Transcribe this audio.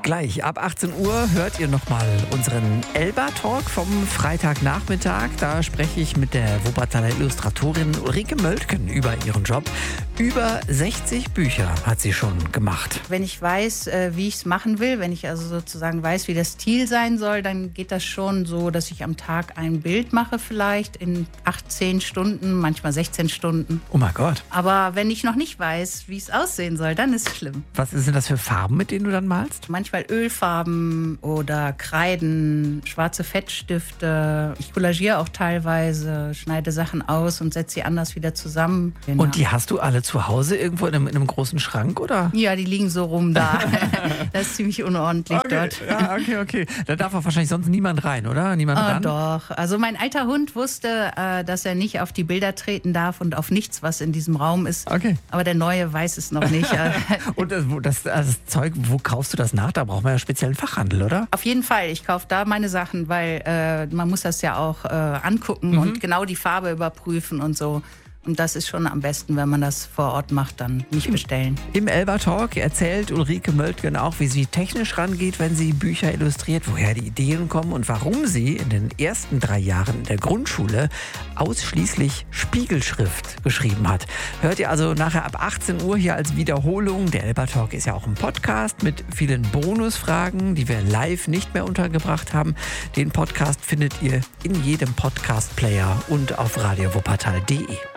Gleich ab 18 Uhr hört ihr nochmal unseren Elba-Talk vom Freitagnachmittag. Da spreche ich mit der Wuppertaler Illustratorin Ulrike Möltgen über ihren Job. Über 60 Bücher hat sie schon gemacht. Wenn ich weiß, wie ich es machen will, wenn ich also sozusagen weiß, wie das Stil sein soll, dann geht das schon so, dass ich am Tag ein Bild mache vielleicht in 18 Stunden, manchmal 16 Stunden. Oh mein Gott. Aber wenn ich noch nicht weiß, wie es aussehen soll, dann ist es schlimm. Was sind das für Farben, mit denen du dann malst? Manchmal Ölfarben oder Kreiden, schwarze Fettstifte. Ich collagiere auch teilweise, schneide Sachen aus und setze sie anders wieder zusammen. Genau. Und die hast du alle zu Hause irgendwo in einem großen Schrank, oder? Ja, die liegen so rum da. Das ist ziemlich unordentlich dort. Ja, okay. Da darf auch wahrscheinlich sonst niemand rein, oder? Niemand ran? Doch. Also mein alter Hund wusste, dass er nicht auf die Bilder treten darf und auf nichts, was in diesem Raum ist. Okay. Aber der Neue weiß es noch nicht. Und das Zeug, wo kaufst du das nach? Da braucht man ja speziellen Fachhandel, oder? Auf jeden Fall. Ich kaufe da meine Sachen, weil man muss das ja auch angucken und genau die Farbe überprüfen und so. Und das ist schon am besten, wenn man das vor Ort macht, dann nicht bestellen. Im Elba-Talk erzählt Ulrike Möltgen auch, wie sie technisch rangeht, wenn sie Bücher illustriert, woher die Ideen kommen und warum sie in den ersten 3 Jahren in der Grundschule ausschließlich Spiegelschrift geschrieben hat. Hört ihr also nachher ab 18 Uhr hier als Wiederholung. Der Elba-Talk ist ja auch ein Podcast mit vielen Bonusfragen, die wir live nicht mehr untergebracht haben. Den Podcast findet ihr in jedem Podcast-Player und auf radiowuppertal.de.